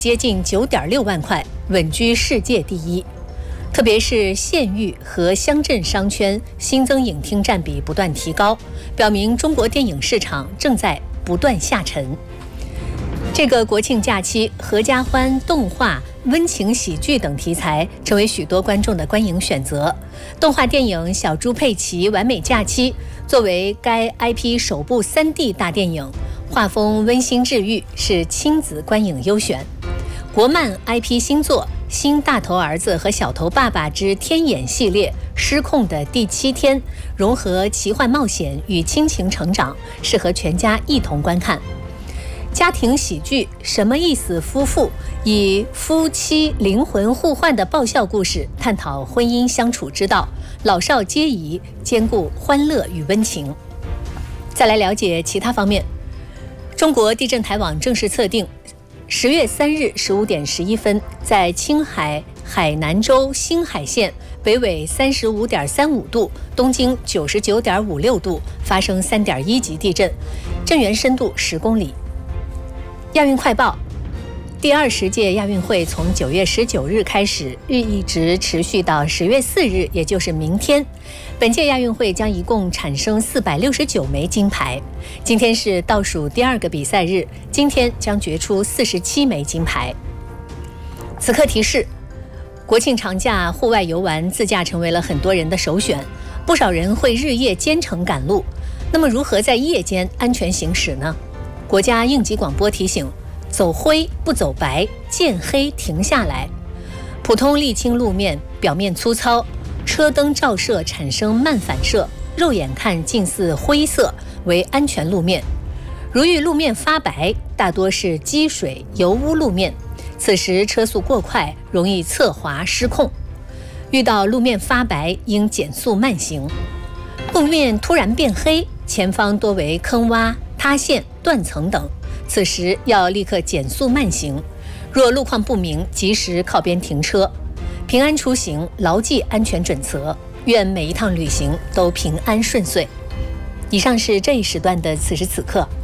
接近9.6万块，稳居世界第一。特别是县域和乡镇商圈新增影厅占比不断提高，表明中国电影市场正在不断下沉。这个国庆假期，合家欢、动画、温情喜剧等题材成为许多观众的观影选择。动画电影《小猪佩奇完美假期》作为该 IP 首部3D 大电影，画风温馨治愈，是亲子观影优选。国漫 IP 新作《新大头儿子和小头爸爸之天眼》系列失控的第7天，融合奇幻冒险与亲情成长，适合全家一同观看。家庭喜剧《什么意思夫妇》以夫妻灵魂互换的爆笑故事，探讨婚姻相处之道，老少皆宜，兼顾欢乐与温情。再来了解其他方面，中国地震台网正式测定10月3日15点11分，在青海海南州兴海县北纬35.35度，东经99.56度发生3.1级地震，震源深度10公里。亚运快报：第20届亚运会从9月19日开始，一直持续到10月4日，也就是明天。本届亚运会将一共产生469枚金牌。今天是倒数第2个比赛日，今天将决出47枚金牌。此刻提示：国庆长假户外游玩自驾成为了很多人的首选，不少人会日夜兼程赶路。那么如何在夜间安全行驶呢？国家应急广播提醒：走灰不走白，见黑停下来。普通沥青路面表面粗糙，车灯照射产生漫反射，肉眼看近似灰色，为安全路面。如遇路面发白，大多是积水油污路面，此时车速过快，容易侧滑失控。遇到路面发白，应减速慢行。路面突然变黑，前方多为坑洼、塌陷、断层等，此时要立刻减速慢行。若路况不明，及时靠边停车。平安出行，牢记安全准则，愿每一趟旅行都平安顺遂。以上是这一时段的此时此刻。